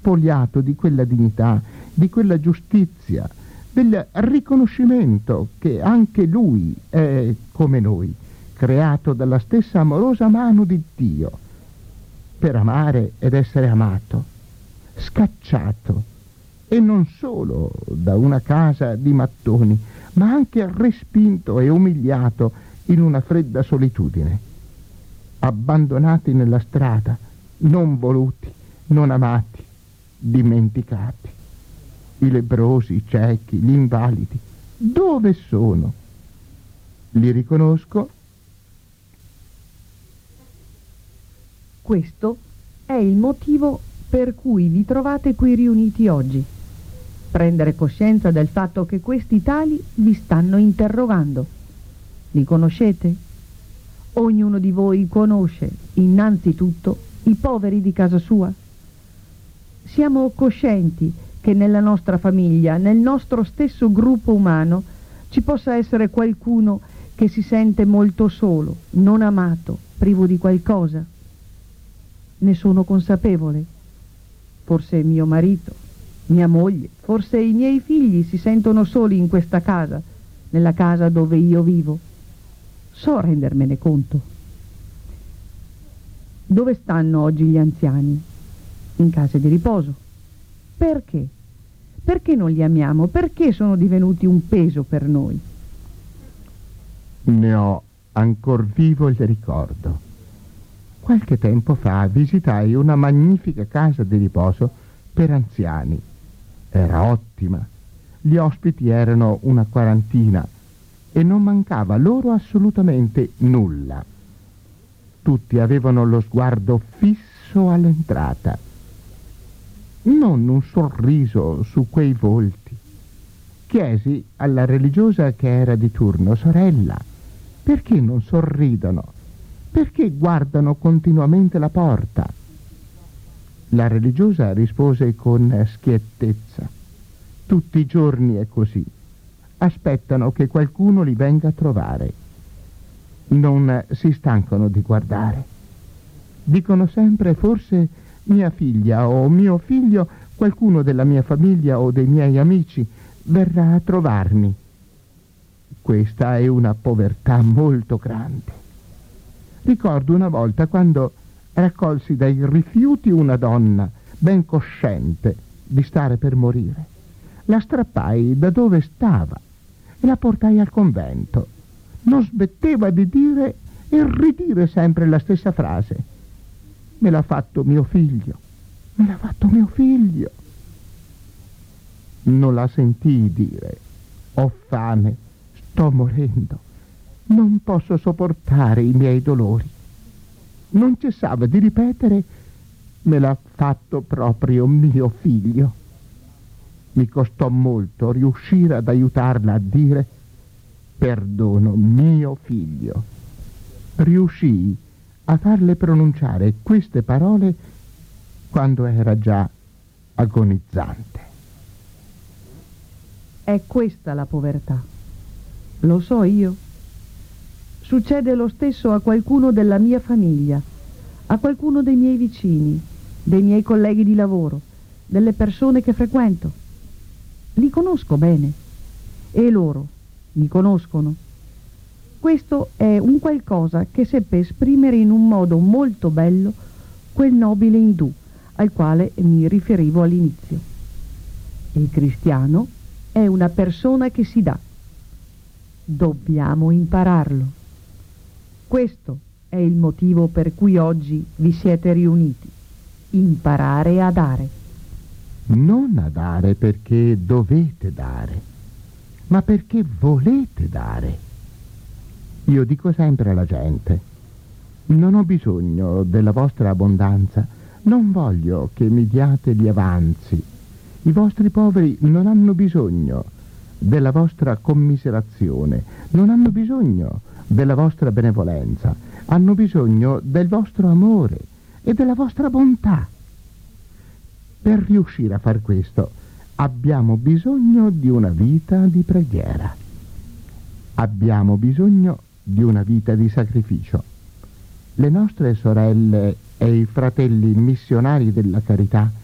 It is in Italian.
spogliato di quella dignità, di quella giustizia, del riconoscimento che anche lui è come noi, creato dalla stessa amorosa mano di Dio, per amare ed essere amato, scacciato, e non solo da una casa di mattoni, ma anche respinto e umiliato in una fredda solitudine, abbandonati nella strada, non voluti, non amati, dimenticati. I lebbrosi, i ciechi, gli invalidi, dove sono? Li riconosco. Questo è il motivo per cui vi trovate qui riuniti oggi. Prendere coscienza del fatto che questi tali vi stanno interrogando. Li conoscete? Ognuno di voi conosce innanzitutto i poveri di casa sua. Siamo coscienti che nella nostra famiglia, nel nostro stesso gruppo umano, ci possa essere qualcuno che si sente molto solo, non amato, privo di qualcosa. Ne sono consapevole. Forse mio marito, mia moglie, forse i miei figli si sentono soli in questa casa, nella casa dove io vivo. So rendermene conto. Dove stanno oggi gli anziani? In case di riposo. Perché? Perché non li amiamo? Perché sono divenuti un peso per noi? Ne ho ancor vivo il ricordo. Qualche tempo fa visitai una magnifica casa di riposo per anziani. Era ottima. Gli ospiti erano una quarantina e non mancava loro assolutamente nulla. Tutti avevano lo sguardo fisso all'entrata. Non un sorriso su quei volti. Chiesi alla religiosa che era di turno: sorella, perché non sorridono? Perché guardano continuamente la porta? La religiosa rispose con schiettezza: tutti i giorni è così. Aspettano che qualcuno li venga a trovare. Non si stancano di guardare. Dicono sempre: forse mia figlia o mio figlio, qualcuno della mia famiglia o dei miei amici verrà a trovarmi. Questa è una povertà molto grande. Ricordo una volta quando raccolsi dai rifiuti una donna ben cosciente di stare per morire. La strappai da dove stava e la portai al convento. Non smetteva di dire e ridire sempre la stessa frase: me l'ha fatto mio figlio, me l'ha fatto mio figlio. Non la sentii dire: ho fame, sto morendo, non posso sopportare i miei dolori. Non cessava di ripetere: me l'ha fatto proprio mio figlio. Mi costò molto riuscire ad aiutarla a dire: perdono mio figlio. Riuscii a farle pronunciare queste parole quando era già agonizzante. È questa la povertà. Lo so io. Succede lo stesso a qualcuno della mia famiglia, a qualcuno dei miei vicini, dei miei colleghi di lavoro, delle persone che frequento. Li conosco bene e loro mi conoscono. Questo è un qualcosa che seppe esprimere in un modo molto bello quel nobile indù al quale mi riferivo all'inizio. Il cristiano è una persona che si dà. Dobbiamo impararlo. Questo è il motivo per cui oggi vi siete riuniti. Imparare a dare. Non a dare perché dovete dare, ma perché volete dare. Io dico sempre alla gente: non ho bisogno della vostra abbondanza, non voglio che mi diate gli avanzi. I vostri poveri non hanno bisogno della vostra commiserazione, non hanno bisogno della vostra benevolenza, hanno bisogno del vostro amore e della vostra bontà. Per riuscire a far questo abbiamo bisogno di una vita di preghiera, abbiamo bisogno di una vita di sacrificio. Le nostre sorelle e i fratelli missionari della carità